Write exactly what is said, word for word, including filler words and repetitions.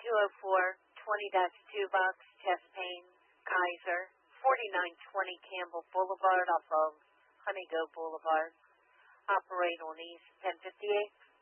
two oh four twenty dash two box, chest pain, Kaiser, forty-nine twenty Campbell Boulevard off of Honeygo Boulevard. Operate on East ten fifty-eight.